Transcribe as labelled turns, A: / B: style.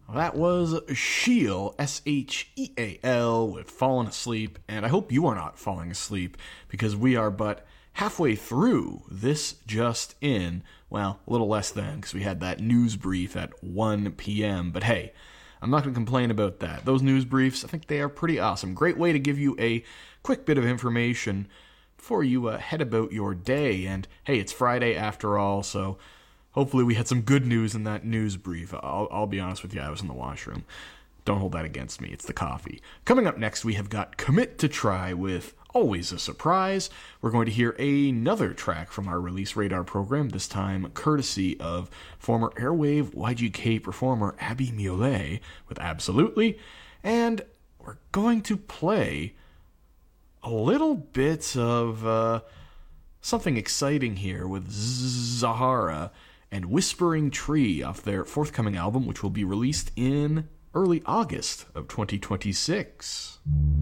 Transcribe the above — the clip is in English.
A: That was Sheal, Sheal, with Fallen Asleep, and I hope you are not falling asleep, because we are but halfway through this just in. Well, a little less than, because we had that news brief at 1 p.m., but hey, I'm not going to complain about that. Those news briefs, I think they are pretty awesome. Great way to give you a quick bit of information before you head about your day, and hey, it's Friday after all, so hopefully we had some good news in that news brief. I'll be honest with you, I was in the washroom. Don't hold that against me, it's the coffee. Coming up next, we have got Commit to Try with Always a Surprise. We're going to hear another track from our Release Radar program, this time courtesy of former Airwave YGK performer Abby Miolet with Absolutely. And we're going to play a little bit of something exciting here with Zahara and Whispering Tree off their forthcoming album, which will be released in early August of 2026.